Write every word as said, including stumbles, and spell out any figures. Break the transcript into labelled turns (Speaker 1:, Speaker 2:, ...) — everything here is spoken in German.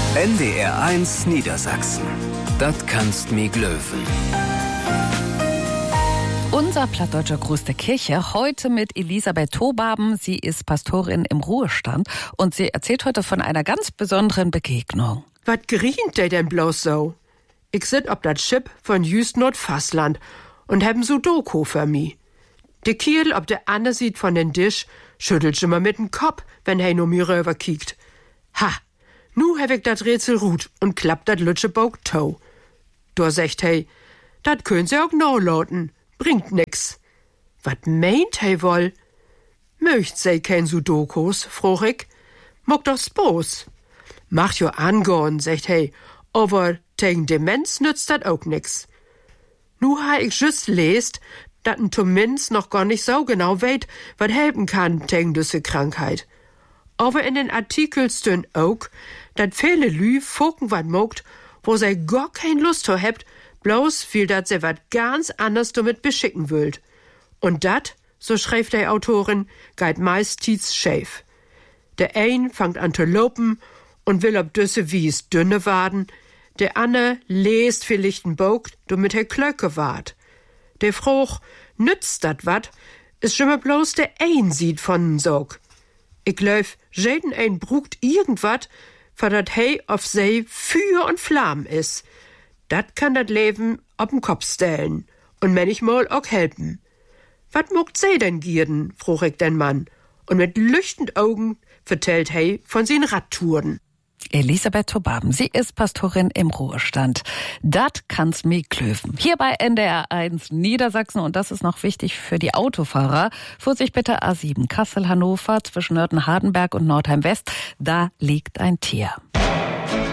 Speaker 1: N D R eins Niedersachsen. Das kannst mi glöwen.
Speaker 2: Unser plattdeutscher Gruß der Kirche, heute mit Elisabeth Tobaben. Sie ist Pastorin im Ruhestand und sie erzählt heute von einer ganz besonderen Begegnung.
Speaker 3: Was grient der denn bloß so? Ich sit ob dat Schiff von Jüst Nordfastland und haben Sudoku für mi. De Kiel ob der Anne sieht von den Tisch, schüttelt immer mit dem Kopf, wenn er nur mir rüber kiekt. Ha, nu hab ich dat Rätsel ruht und klappt dat lütsche Bog to. Da sagt hey, dat können sie auch no lauten, bringt nix. Wat meint hey wohl? Möcht sei kein Sudokus, froh ich. Mock doch Spos. Macht jo angorn, sagt hey, aber tegen Demenz nützt dat auch nix. Nu ha ich just lest, dat n Tuminz noch gar nicht so genau weet, wat helfen kann tegen düsse Krankheit. Aber in den Artikel stön auch, dat viele Lü foken wat mogt, wo sei gar kein Lust zu hebt, bloß viel dat se wat ganz anders damit beschicken wüllt. Und dat, so schreibt der Autorin, geit meist tiets schäf. Der ein fangt an zu lopen und will ob düsse Wies dünne waden, der Anne lest vielleicht n Bog, damit er Klöcke ward. Der froch, nützt dat wat, is schon mal bloß der ein sieht von n Sog. Ich glaub, jeden ein brucht irgendwat, für dat hey auf sei Feuer und Flamm is. Dat kann dat Leben ob'n Kopf stellen und manchmal auch helfen. Wat mogt sei denn gierden, froch ich den Mann, und mit leuchtend Augen vertellt hey von sin Radtouren.
Speaker 2: Elisabeth Tobaben, sie ist Pastorin im Ruhestand. Dat kann's mi klöven. Hier bei N D R eins Niedersachsen, und das ist noch wichtig für die Autofahrer. Vorsicht bitte A sieben Kassel-Hannover zwischen Nörten-Hardenberg und Nordheim-West. Da liegt ein Tier.